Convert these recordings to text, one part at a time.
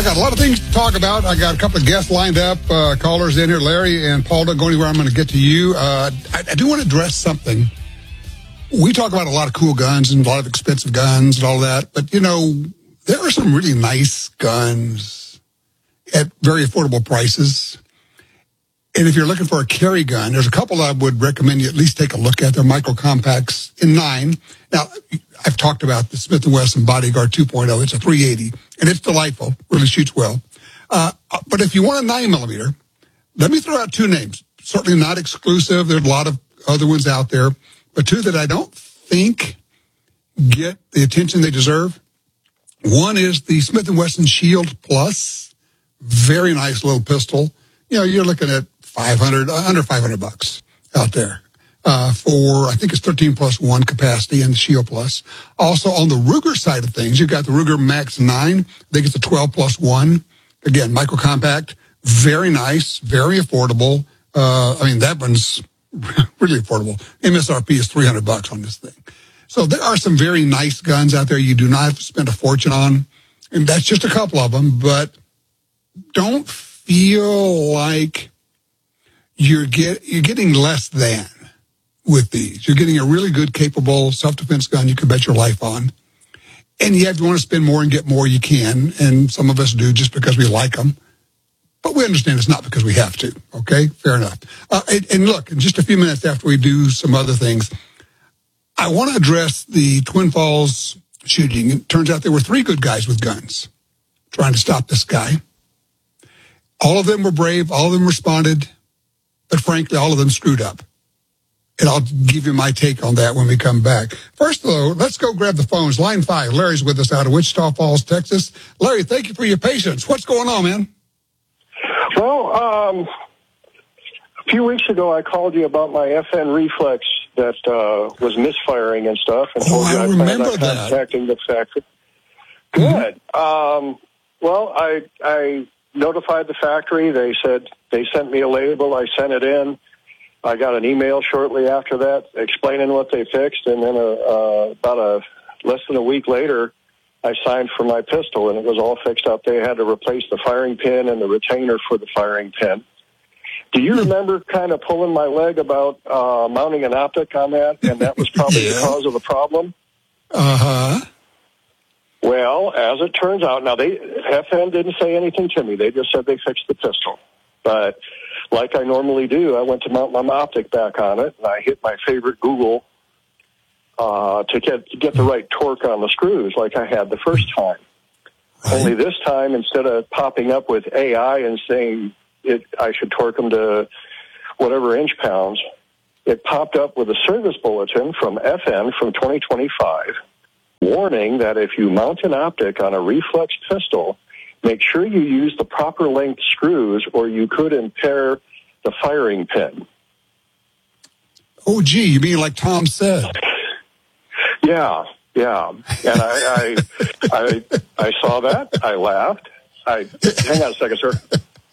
got a lot of things to talk about. I got a couple of guests lined up, callers in here. Larry and Paul, don't go anywhere. I'm going to get to you. I do want to address something. We talk about a lot of cool guns and a lot of expensive guns and all that, but, you know, there are some really nice guns at very affordable prices. And if you're looking for a carry gun, there's a couple I would recommend you at least take a look at. They're micro compacts in 9. Now, I've talked about the Smith & Wesson Bodyguard 2.0. It's a 380, and it's delightful. Really shoots well. But if you want a 9mm, let me throw out 2 names. Certainly not exclusive. There's a lot of other ones out there, but 2 that I don't think get the attention they deserve. One is the Smith & Wesson Shield Plus. Very nice little pistol. You know, you're looking at under $500 out there. For, I think it's 13+1 capacity in the Shield Plus. Also, on the Ruger side of things, you've got the Ruger Max 9. I think it's a 12+1. Again, micro compact. Very nice. Very affordable. That one's really affordable. MSRP is $300 on this thing. So there are some very nice guns out there you do not have to spend a fortune on. And that's just a couple of them, but don't feel like you're getting less than with these. You're getting a really good, capable self-defense gun you can bet your life on. And yet, if you want to spend more and get more, you can. And some of us do just because we like them. But we understand it's not because we have to. Okay? Fair enough. And look, in just a few minutes after we do some other things, I want to address the Twin Falls shooting. It turns out there were 3 good guys with guns trying to stop this guy. All of them were brave. All of them responded. But frankly, all of them screwed up. And I'll give you my take on that when we come back. First, though, let's go grab the phones. Line 5, Larry's with us out of Wichita Falls, Texas. Larry, thank you for your patience. What's going on, man? Well, a few weeks ago, I called you about my FN reflex that was misfiring and stuff, and told you I planned on contacting the factory. Good. Well, I notified the factory. They said they sent me a label. I sent it in. I got an email shortly after that explaining what they fixed, and then less than a week later, I signed for my pistol, and it was all fixed up. They had to replace the firing pin and the retainer for the firing pin. Do you remember kind of pulling my leg about mounting an optic on that, and that was probably the cause of the problem? Uh-huh. Well, as it turns out, now FN didn't say anything to me. They just said they fixed the pistol. But like I normally do, I went to mount my optic back on it, and I hit my favorite Google to get the right torque on the screws like I had the first time. Right. Only this time, instead of popping up with AI and saying I should torque them to whatever inch pounds, it popped up with a service bulletin from FN from 2025 warning that if you mount an optic on a reflex pistol, make sure you use the proper length screws or you could impair the firing pin. Oh, gee, you mean like Tom said? Yeah. And I saw that. I laughed. Hang on a second, sir.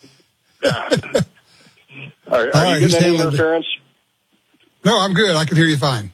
Are you getting any interference? No, I'm good. I can hear you fine.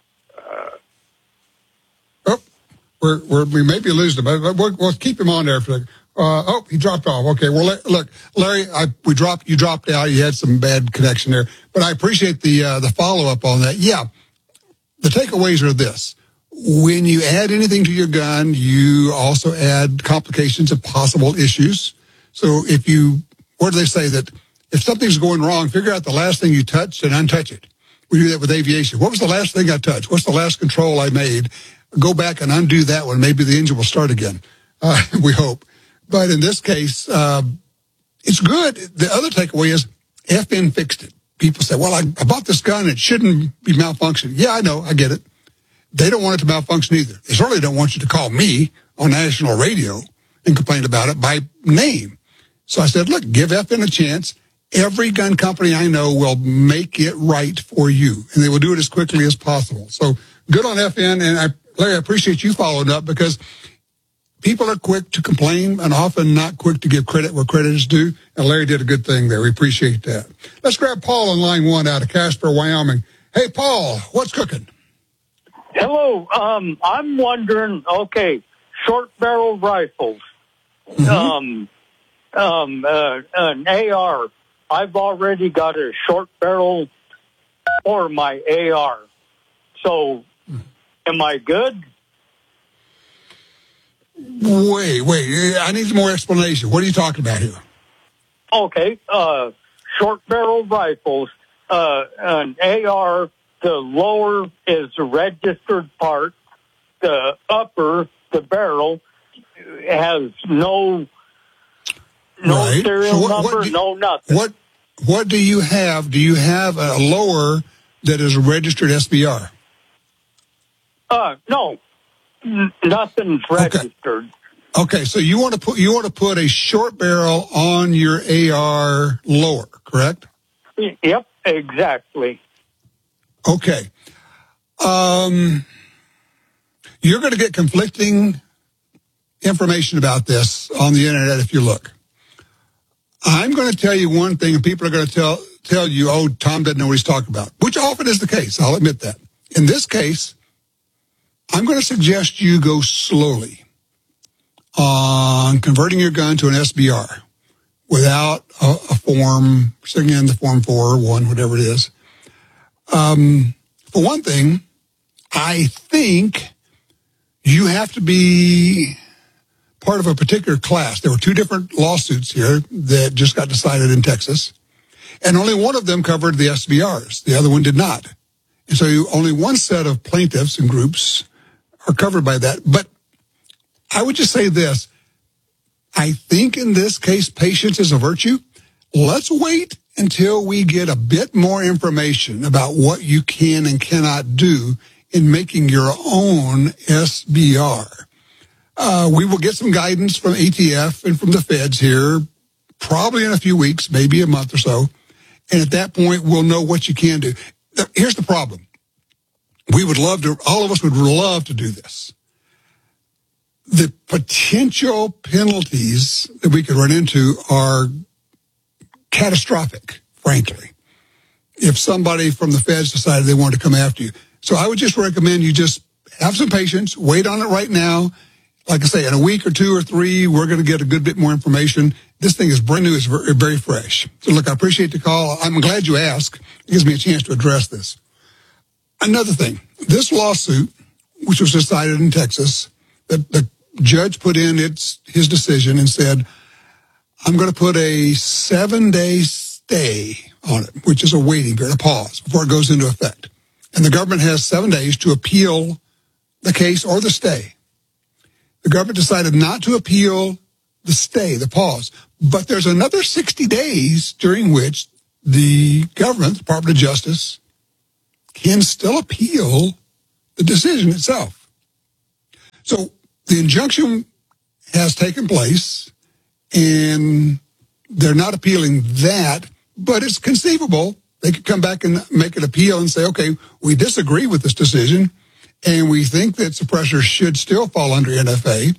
We may be losing him, but we'll keep him on there for he dropped off. Okay, well, look, Larry, you dropped out. You had some bad connection there, but I appreciate the follow-up on that. Yeah, the takeaways are this. When you add anything to your gun, you also add complications and possible issues. So what do they say? That if something's going wrong, figure out the last thing you touched and untouch it. We do that with aviation. What was the last thing I touched? What's the last control I made? Go back and undo that one. Maybe the engine will start again. We hope. But in this case, it's good. The other takeaway is FN fixed it. People say, well, I bought this gun. It shouldn't be malfunctioning. Yeah, I know. I get it. They don't want it to malfunction either. They certainly don't want you to call me on national radio and complain about it by name. So I said, look, give FN a chance. Every gun company I know will make it right for you, and they will do it as quickly as possible. So good on FN, and Larry, I appreciate you following up because people are quick to complain and often not quick to give credit where credit is due, and Larry did a good thing there. We appreciate that. Let's grab Paul on line 1 out of Casper, Wyoming. Hey, Paul, what's cooking? Hello. I'm wondering, short barrel rifles. an AR. I've already got a short barrel for my AR. So, am I good? Wait. I need some more explanation. What are you talking about here? Okay. Short barrel rifles. An AR, the lower is the registered part. The upper, the barrel, has no serial number, no nothing. What do you have? Do you have a lower that is a registered SBR? No, nothing's registered. Okay, so you want to put a short barrel on your AR lower, correct? Yep, exactly. Okay. You're going to get conflicting information about this on the internet if you look. I'm going to tell you one thing, and people are going to tell you, oh, Tom doesn't know what he's talking about, which often is the case. I'll admit that. In this case, I'm going to suggest you go slowly on converting your gun to an SBR without a form, sticking in the Form 4 or 1, whatever it is. For one thing, I think you have to be part of a particular class. There were 2 different lawsuits here that just got decided in Texas, and only one of them covered the SBRs. The other one did not. And so only one set of plaintiffs and groups are covered by that. But I would just say this. I think in this case, patience is a virtue. Let's wait until we get a bit more information about what you can and cannot do in making your own SBR. We will get some guidance from ATF and from the feds here, probably in a few weeks, maybe a month or so. And at that point, we'll know what you can do. Here's the problem. All of us would love to do this. The potential penalties that we could run into are catastrophic, frankly, if somebody from the feds decided they wanted to come after you. So I would just recommend you just have some patience, wait on it right now. Like I say, in a week or 2 or 3, we're going to get a good bit more information. This thing is brand new. It's very, very fresh. So look, I appreciate the call. I'm glad you asked. It gives me a chance to address this. Another thing, this lawsuit, which was decided in Texas, the judge put in his decision and said, I'm going to put a 7-day stay on it, which is a waiting period, a pause, before it goes into effect. And the government has 7 days to appeal the case or the stay. The government decided not to appeal the stay, the pause. But there's another 60 days during which the government, the Department of Justice, can still appeal the decision itself. So the injunction has taken place, and they're not appealing that, but it's conceivable they could come back and make an appeal and say, okay, we disagree with this decision, and we think that suppressors should still fall under NFA.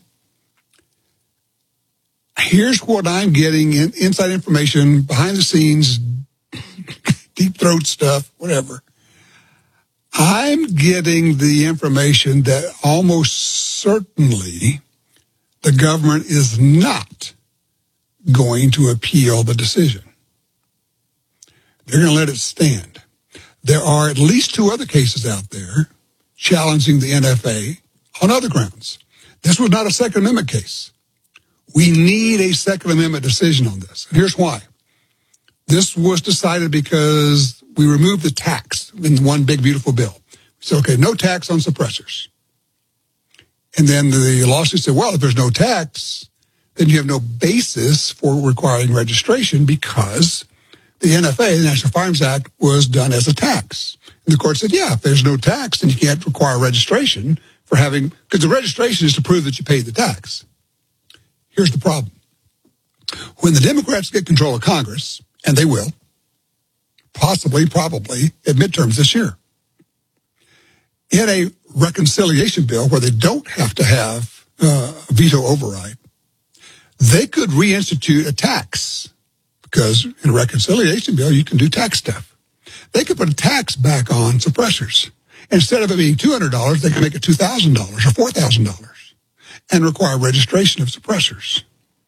Here's what I'm getting inside information, behind the scenes, deep throat stuff, whatever. I'm getting the information that almost certainly the government is not going to appeal the decision. They're going to let it stand. There are at least 2 other cases out there challenging the NFA on other grounds. This was not a Second Amendment case. We need a Second Amendment decision on this. And here's why. This was decided because we removed the tax in one big, beautiful bill. So, okay, no tax on suppressors. And then the lawsuit said, well, if there's no tax, then you have no basis for requiring registration because the NFA, the National Firearms Act, was done as a tax. And the court said, yeah, if there's no tax, then you can't require registration for having, because the registration is to prove that you paid the tax. Here's the problem. When the Democrats get control of Congress, and they will, possibly, probably, at midterms this year, in a reconciliation bill where they don't have to have a veto override, they could reinstitute a tax because in a reconciliation bill, you can do tax stuff. They could put a tax back on suppressors. Instead of it being $200, they can make it $2,000 or $4,000 and require registration of suppressors.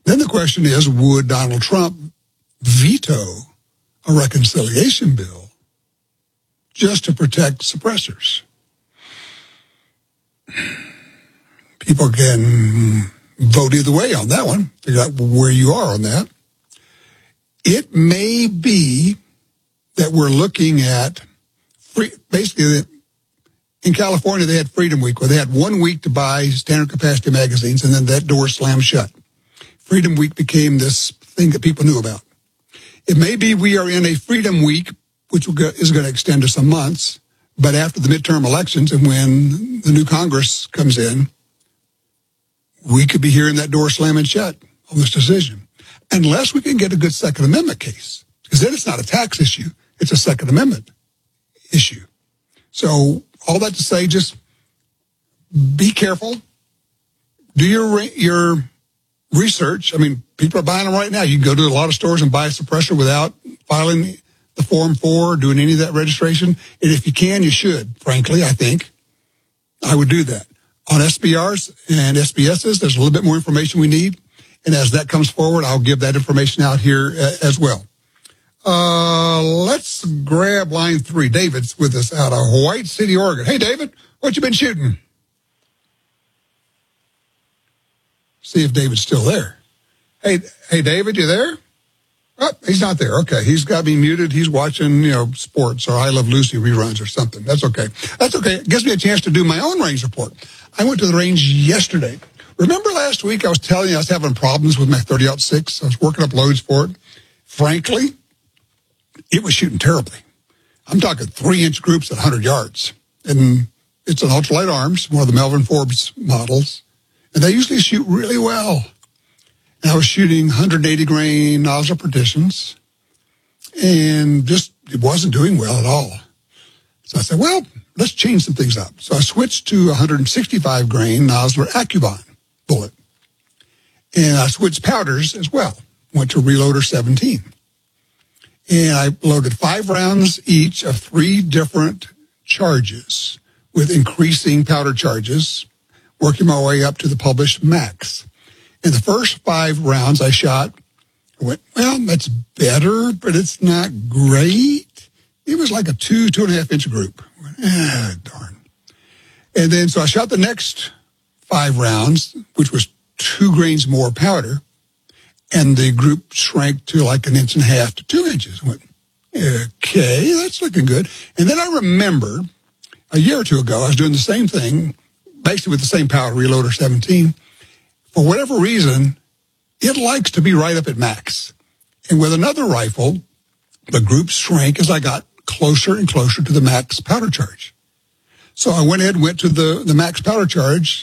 Then the question is, would Donald Trump veto a reconciliation bill just to protect suppressors? People can vote either way on that one, figure out where you are on that. It may be that we're looking at, basically, in California, they had Freedom Week, where they had 1 week to buy standard capacity magazines, and then that door slammed shut. Freedom Week became this thing that people knew about. It may be we are in a Freedom Week, which is going to extend to some months, but after the midterm elections and when the new Congress comes in, we could be hearing that door slamming shut on this decision, unless we can get a good Second Amendment case, because then it's not a tax issue, it's a Second Amendment issue. So all that to say, just be careful. Do your research. I mean, people are buying them right now. You can go to a lot of stores and buy a suppressor without filing the Form 4, doing any of that registration. And if you can, you should. Frankly, I think I would do that. On SBRs and SBSs, there's a little bit more information we need. And as that comes forward, I'll give that information out here as well. Let's grab line 3. David's with us out of White City, Oregon. Hey, David, what you been shooting? See if David's still there. Hey, David, you there? Oh, he's not there. Okay, he's got me muted. He's watching, sports or I Love Lucy reruns or something. That's okay. It gives me a chance to do my own range report. I went to the range yesterday. Remember last week I was telling you I was having problems with my 30-06? I was working up loads for it. Frankly, it was shooting terribly. I'm talking 3-inch groups at 100 yards. And it's an ultralight arms, one of the Melvin Forbes models. And they usually shoot really well. And I was shooting 180 grain nozzle partitions. And it wasn't doing well at all. So I said, well, let's change some things up. So I switched to 165 grain Nosler Accubon bullet. And I switched powders as well. Went to Reloader 17. And I loaded 5 rounds each of 3 different charges with increasing powder charges, working my way up to the published max. In the first 5 rounds I shot, I went, well, that's better, but it's not great. It was like a 2.5 inch group. I went, darn. And then, so I shot the next 5 rounds, which was 2 grains more powder, and the group shrank to like 1.5 inches to 2 inches. I went, okay, that's looking good. And then I remembered a year or two ago, I was doing the same thing, basically with the same powder, Reloader 17. For whatever reason, it likes to be right up at max. And with another rifle, the group shrank as I got closer and closer to the max powder charge. So I went ahead and went to the max powder charge,